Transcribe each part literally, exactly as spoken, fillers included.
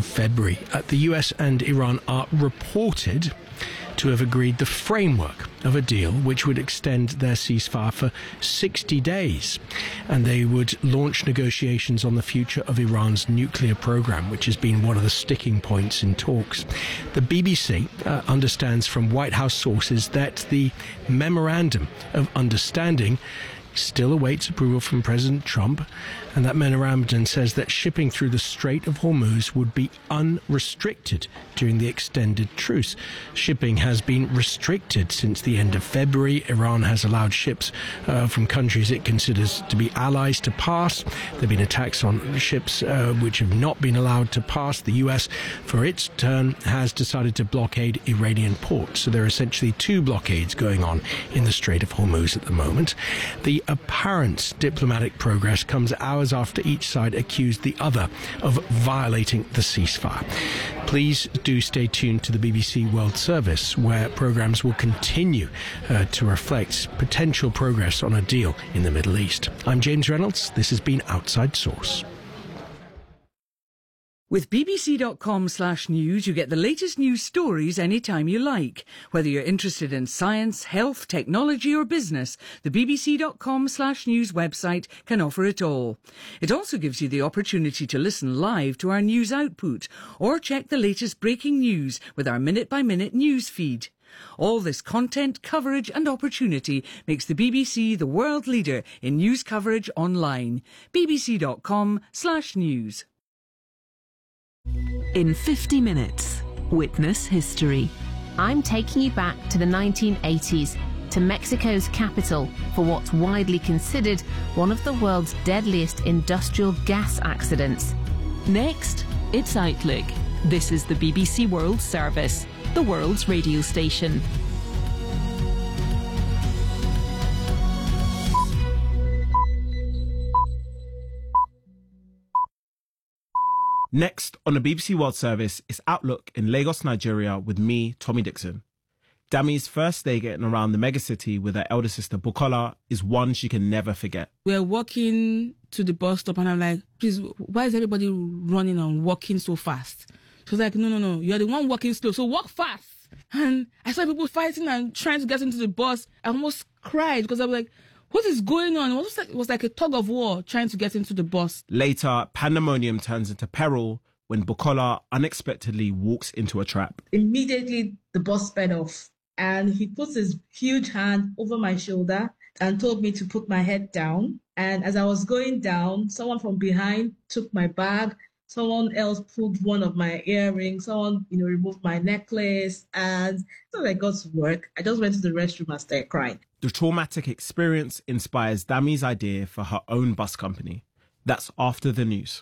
of February. Uh, the U S and Iran are reported to have agreed the framework of a deal which would extend their ceasefire for sixty days. And they would launch negotiations on the future of Iran's nuclear program, which has been one of the sticking points in talks. The B B C uh, understands from White House sources that the Memorandum of Understanding still awaits approval from President Trump, and that memorandum says that shipping through the Strait of Hormuz would be unrestricted during the extended truce. Shipping has been restricted since the end of February. Iran has allowed ships uh, from countries it considers to be allies to pass. There have been attacks on ships uh, which have not been allowed to pass. The U S, for its turn, has decided to blockade Iranian ports. So there are essentially two blockades going on in the Strait of Hormuz at the moment. The apparent diplomatic progress comes hours after each side accused the other of violating the ceasefire. Please do stay tuned to the B B C World Service, where programmes will continue uh, to reflect potential progress on a deal in the Middle East. I'm James Reynolds. This has been Outside Source. With bbc.com slash news, you get the latest news stories anytime you like. Whether you're interested in science, health, technology or business, the bbc.com slash news website can offer it all. It also gives you the opportunity to listen live to our news output or check the latest breaking news with our minute-by-minute news feed. All this content, coverage and opportunity makes the B B C the world leader in news coverage online. bbc.com slash news. In fifty minutes, witness history. I'm taking you back to the nineteen eighties, to Mexico's capital, for what's widely considered one of the world's deadliest industrial gas accidents. Next, it's Outlook. This is the B B C World Service, the world's radio station. Next on the B B C World Service is Outlook in Lagos, Nigeria with me, Tommy Dixon. Dami's first day getting around the megacity with her elder sister Bukola is one she can never forget. We're walking to the bus stop and I'm like, please, why is everybody running and walking so fast? She was like, no, no, no, you're the one walking slow, so walk fast. And I saw people fighting and trying to get into the bus. I almost cried because I was like, what is going on? It was like, it was like a tug of war trying to get into the bus. Later, pandemonium turns into peril when Bukola unexpectedly walks into a trap. Immediately, the bus sped off and he puts his huge hand over my shoulder and told me to put my head down. And as I was going down, someone from behind took my bag. Someone else pulled one of my earrings. Someone, you know, removed my necklace. And so I got to work. I just went to the restroom and started crying. The traumatic experience inspires Dami's idea for her own bus company. That's after the news.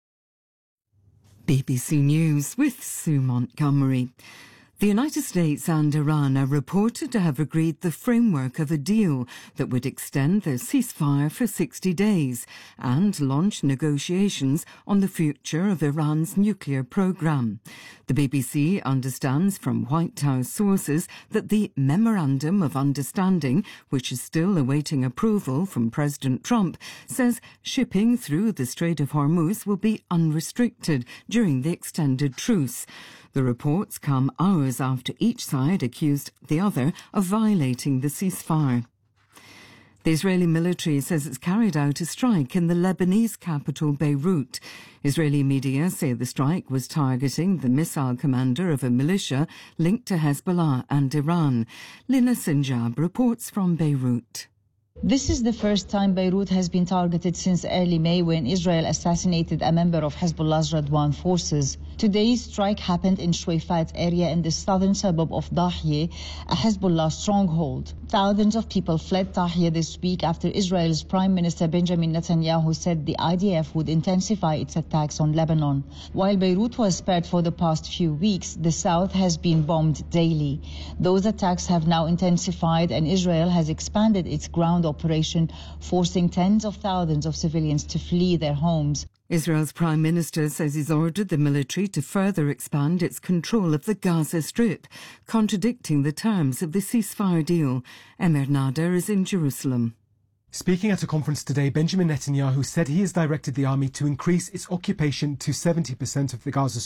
B B C News with Sue Montgomery. The United States and Iran are reported to have agreed the framework of a deal that would extend their ceasefire for sixty days and launch negotiations on the future of Iran's nuclear program. The B B C understands from White House sources that the Memorandum of Understanding, which is still awaiting approval from President Trump, says shipping through the Strait of Hormuz will be unrestricted during the extended truce. The reports come hours after each side accused the other of violating the ceasefire. The Israeli military says it's carried out a strike in the Lebanese capital, Beirut. Israeli media say the strike was targeting the missile commander of a militia linked to Hezbollah and Iran. Lina Sinjab reports from Beirut. This is the first time Beirut has been targeted since early May when Israel assassinated a member of Hezbollah's Radwan forces. Today's strike happened in Shweifat area in the southern suburb of Dahye, a Hezbollah stronghold. Thousands of people fled Dahye this week after Israel's Prime Minister Benjamin Netanyahu said the I D F would intensify its attacks on Lebanon. While Beirut was spared for the past few weeks, the south has been bombed daily. Those attacks have now intensified and Israel has expanded its ground operation, forcing tens of thousands of civilians to flee their homes. Israel's Prime Minister says he's ordered the military to further expand its control of the Gaza Strip, contradicting the terms of the ceasefire deal. Emir Nader is in Jerusalem. Speaking at a conference today, Benjamin Netanyahu said he has directed the army to increase its occupation to seventy percent of the Gaza